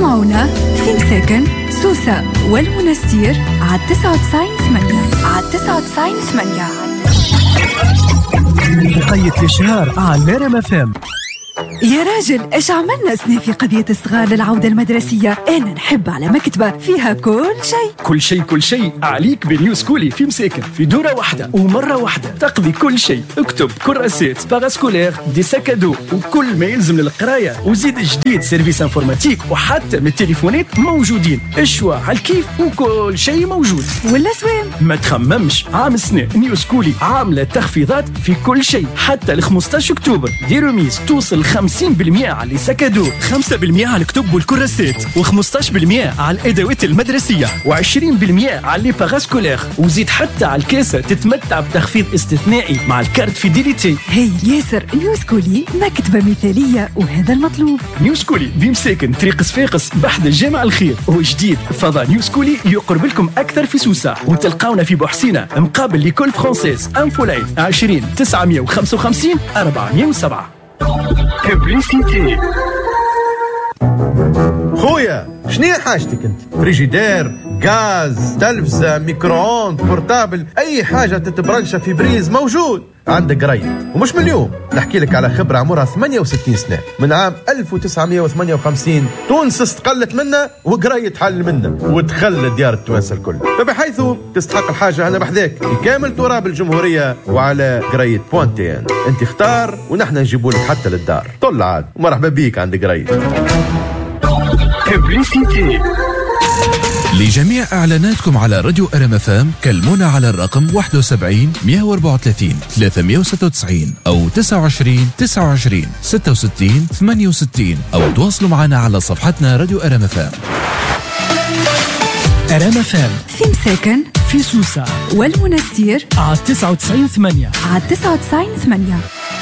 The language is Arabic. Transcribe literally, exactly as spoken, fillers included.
اسمعونا في مساكن سوسة والمنستير على تسعة وتسعين ثمانية على تسعة وتسعين ثمانية. بقية الشهر على ريم اف ام. يا راجل، ايش عملنا سنة في قضية الصغار للعودة المدرسية؟ أنا نحب على مكتبة فيها كل شيء. كل شيء كل شيء عليك بنيو سكولي في مساكن، في دورة واحدة ومرة واحدة تقضي كل شيء. اكتب كراسات، باراسكولير، دي ساكادو، وكل ما يلزم للقراية. وزيد جديد سيرفيس انفورماتيك وحتى من التليفونات موجودين. اشوا على الكيف وكل شيء موجود. ولا سوام ما تخممش، عام السنة نيو سكولي عاملة تخفيضات في كل شيء حتى ل خمسطاش أكتوبر. دي رميز توصل خمسين بالمئة على سكادو، خمسة بالمئة على الكتب والكراسات، وخمسطاش بالمئة على الادوات المدرسيه، وعشرين بالمئة على لي باراسكولير. وزيد حتى على الكاسه تتمتع بتخفيض استثنائي مع الكارت فيديليتي. هي ياسر، نيو سكولي مكتبه مثاليه وهذا المطلوب. نيو سكولي بمساكن طريق صفاقس بحد الجامع الخير، وجديد فضاء نيو سكولي يقرب لكم اكثر في سوسه. وتلقاونا في بوحسينه مقابل ليكول فرونسيز انفولاين عشرين تسعمية وخمسة وخمسين أربعمية وسبعة. ببليسيتي. خويا شنو حاجتك انت؟ فريجيدير، غاز، تلفزة، ميكرووند، بورتابل، اي حاجه تتبرنشها في بريز موجود عندك قريت. ومش من اليوم، نحكي لك على خبره عمرها ثمانية وستين سنه. من عام ألف وتسعمية وثمانية وخمسين تونس استقلت منا وقريت حل منا وتخلى ديار التوانسه الكل. فبحيث تستحق الحاجه انا بحذاك بكامل تراب الجمهوريه وعلى قريت بوانتين. انت اختار ونحن نجيبوا لك حتى للدار. طل عاد ومرحبا بيك عند قريت. ببليسيتي. لجميع إعلاناتكم على راديو ريم اف ام كلمونا على الرقم واحد وسبعين مية وأربعة وثلاثين ثلاثمية وستة وتسعين أو تسعة وعشرين تسعة وعشرين ستة وستين ثمانية وستين أو تواصلوا معنا على صفحتنا راديو ريم اف ام. ريم اف ام في مساكن في سوسة والمنستير على تسعة وتسعين ثمانية على تسعة وتسعين ثمانية.